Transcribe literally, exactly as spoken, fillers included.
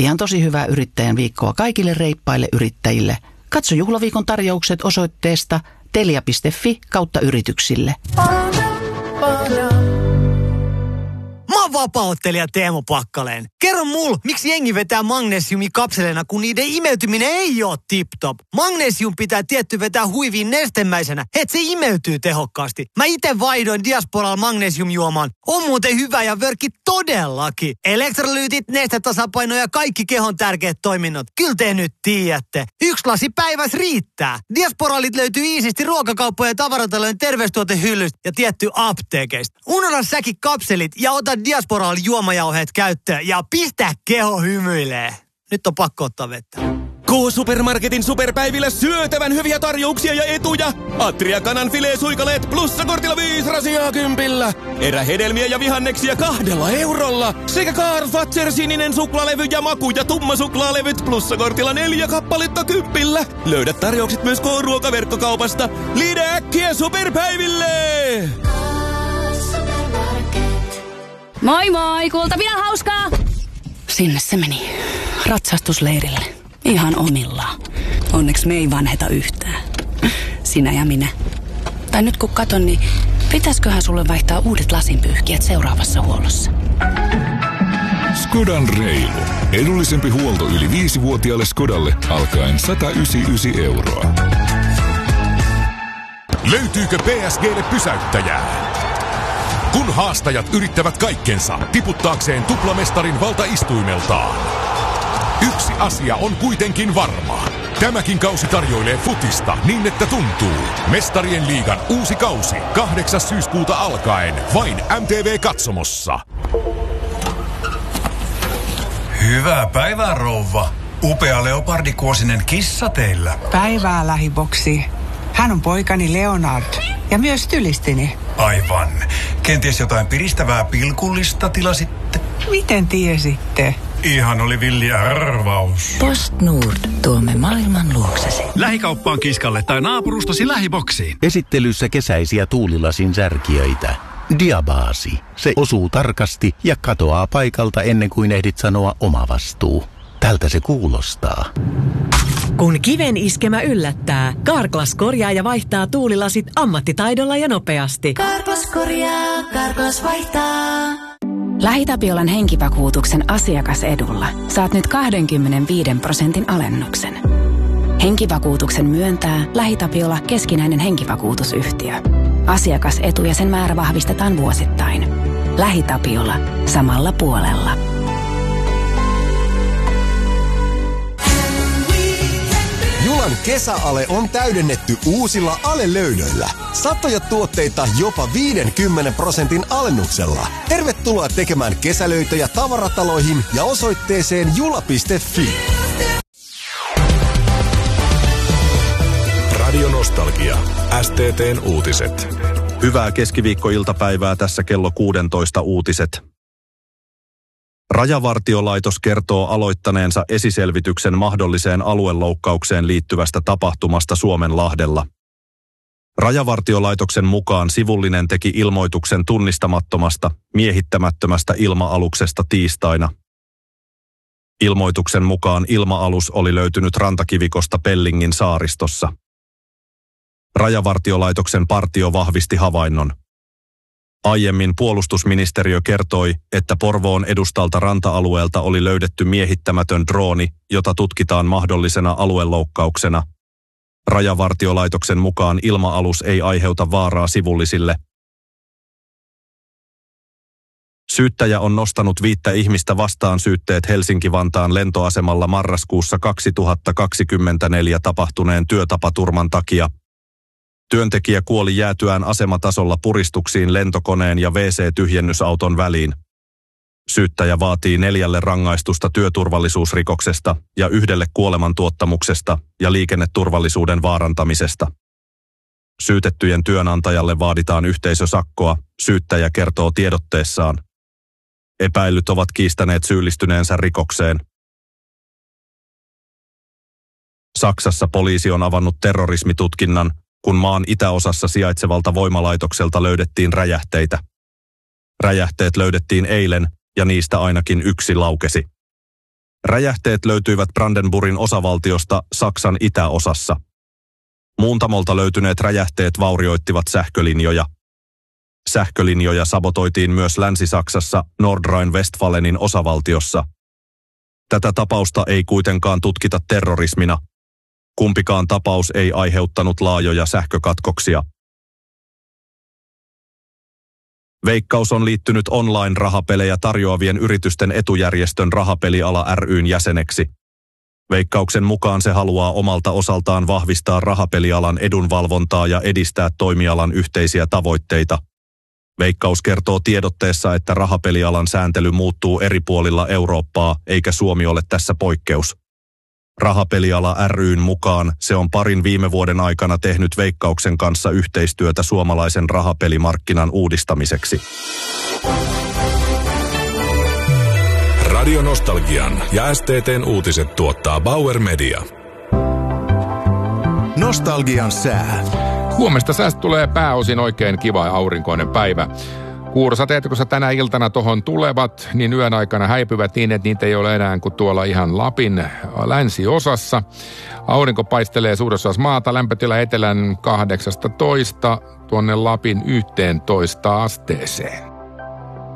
Ihan tosi hyvää yrittäjän viikkoa kaikille reippaille yrittäjille. Katso juhlaviikon tarjoukset osoitteesta telia piste fi kautta yrityksille. Mä oon vapaa-ottelija Teemu Pakkaleen. Kerro mulle, miksi jengi vetää magnesiumikapseleina, kun niiden imeytyminen ei oo tip-top. Magnesium pitää tietty vetää huiviin nestemäisenä, et se imeytyy tehokkaasti. Mä ite vaihdoin Diasporalla magnesiumjuomaan. On muuten hyvä ja vörkki todellakin. Elektrolyytit, nestetasapaino ja kaikki kehon tärkeät toiminnot. Kyllä te nyt tiedätte. Yksi lasi päivässä riittää. Diasporalit löytyy iisisti ruokakauppojen ja tavaratalojen terveystuotehyllystä ja tietty apteekeista. Unohda säkin kapselit ja ota Diasporalla juomajauheet käyttöön ja pistä keho hymyilee. Nyt on pakko ottaa vettä. K-Supermarketin superpäivillä syötävän hyviä tarjouksia ja etuja. Atria kananfilee suikaleet plussakortilla viisi rasiaa kympillä. Erähedelmiä ja vihanneksia kahdella eurolla. Sekä Karl Fatser sininen suklaalevy ja maku- ja tummasuklaalevyt plussakortilla neljä kappaletta kympillä. Löydät tarjoukset myös K-ruokaverkkokaupasta. Liide äkkiä superpäiville! Moi moi, kuulta vielä hauskaa! Sinne se meni. Ratsastusleirille. Ihan omillaan. Onneksi me ei vanheta yhtään. Sinä ja minä. Tai nyt kun katon, niin pitäisköhän sulle vaihtaa uudet lasinpyyhkijät seuraavassa huollossa? Skodan reilu. Edullisempi huolto yli viisivuotiaalle Skodalle alkaen sata yhdeksänkymmentäyhdeksän euroa. Löytyykö P S G:lle pysäyttäjää? Kun haastajat yrittävät kaikkensa tiputtaakseen tuplamestarin valtaistuimeltaan. Yksi asia on kuitenkin varma. Tämäkin kausi tarjoilee futista niin, että tuntuu. Mestarien liigan uusi kausi kahdeksas syyskuuta alkaen vain M T V-katsomossa. Hyvää päivää, rouva. Upea leopardikuosinen kissa teillä. Päivää, lähiboksi. Hän on poikani Leonard ja myös tylistini. Aivan. Kenties jotain piristävää pilkullista tilasitte? Miten tiesitte? Ihan oli villiä arvaus. Post Nord. Tuomme maailman luoksesi. Lähikauppaan kiskalle tai naapurustasi lähiboksiin. Esittelyssä kesäisiä tuulilasin särkijöitä. Diabaasi. Se osuu tarkasti ja katoaa paikalta ennen kuin ehdit sanoa oma vastuu. Tältä se kuulostaa. Kun kiven iskemä yllättää, Carglass korjaa ja vaihtaa tuulilasit ammattitaidolla ja nopeasti. Carglass korjaa, Carglass vaihtaa. LähiTapiolan henkivakuutuksen asiakasedulla saat nyt kaksikymmentäviisi prosentin alennuksen. Henkivakuutuksen myöntää LähiTapiola keskinäinen henkivakuutusyhtiö. Asiakasetu ja sen määrä vahvistetaan vuosittain. LähiTapiola. Samalla puolella. Julan kesäale on täydennetty uusilla alelöydöillä. Satoja tuotteita jopa viidenkymmenen prosentin alennuksella. Tervetuloa tekemään kesälöitöjä tavarataloihin ja osoitteeseen jula piste fi. Radio Nostalgia. S T T:n uutiset. Hyvää keskiviikkoiltapäivää, tässä kello kuusitoista uutiset. Rajavartiolaitos kertoo aloittaneensa esiselvityksen mahdolliseen alueloukkaukseen liittyvästä tapahtumasta Suomenlahdella. Rajavartiolaitoksen mukaan sivullinen teki ilmoituksen tunnistamattomasta, miehittämättömästä ilma-aluksesta tiistaina. Ilmoituksen mukaan ilma-alus oli löytynyt rantakivikosta Pellingin saaristossa. Rajavartiolaitoksen partio vahvisti havainnon. Aiemmin puolustusministeriö kertoi, että Porvoon edustalta ranta-alueelta oli löydetty miehittämätön drooni, jota tutkitaan mahdollisena alueloukkauksena. Rajavartiolaitoksen mukaan ilma-alus ei aiheuta vaaraa sivullisille. Syyttäjä on nostanut viittä ihmistä vastaan syytteet Helsinki-Vantaan lentoasemalla marraskuussa kaksituhattakaksikymmentäneljä tapahtuneen työtapaturman takia. Työntekijä kuoli jäätyään asematasolla puristuksiin lentokoneen ja V C-tyhjennysauton väliin. Syyttäjä vaatii neljälle rangaistusta työturvallisuusrikoksesta ja yhdelle kuolemantuottamuksesta ja liikenneturvallisuuden vaarantamisesta. Syytettyjen työnantajalle vaaditaan yhteisösakkoa, syyttäjä kertoo tiedotteessaan. Epäillyt ovat kiistäneet syyllistyneensä rikokseen. Saksassa poliisi on avannut terrorismitutkinnan, kun maan itäosassa sijaitsevalta voimalaitokselta löydettiin räjähteitä. Räjähteet löydettiin eilen ja niistä ainakin yksi laukesi. Räjähteet löytyivät Brandenburgin osavaltiosta Saksan itäosassa. Muuntamolta löytyneet räjähteet vaurioittivat sähkölinjoja. Sähkölinjoja sabotoitiin myös Länsi-Saksassa Nordrhein-Westfalenin osavaltiossa. Tätä tapausta ei kuitenkaan tutkita terrorismina. Kumpikaan tapaus ei aiheuttanut laajoja sähkökatkoksia. Veikkaus on liittynyt online-rahapelejä tarjoavien yritysten etujärjestön Rahapeliala ry:n jäseneksi. Veikkauksen mukaan se haluaa omalta osaltaan vahvistaa rahapelialan edunvalvontaa ja edistää toimialan yhteisiä tavoitteita. Veikkaus kertoo tiedotteessa, että rahapelialan sääntely muuttuu eri puolilla Eurooppaa, eikä Suomi ole tässä poikkeus. Rahapeliala ry:n mukaan se on parin viime vuoden aikana tehnyt Veikkauksen kanssa yhteistyötä suomalaisen rahapelimarkkinan uudistamiseksi. Radio Nostalgian ja S T T:n uutiset tuottaa Bauer Media. Nostalgian sää. Huomesta säästä tulee pääosin oikein kiva ja aurinkoinen päivä. Kuurosateet, kun tänä iltana tohon tulevat, niin yön aikana häipyvät niin, että niitä ei ole enää kuin tuolla ihan Lapin länsiosassa. Aurinko paistelee suuressa osassa maata, lämpötila etelän kahdeksasta toista tuonne Lapin yhteentoista asteeseen.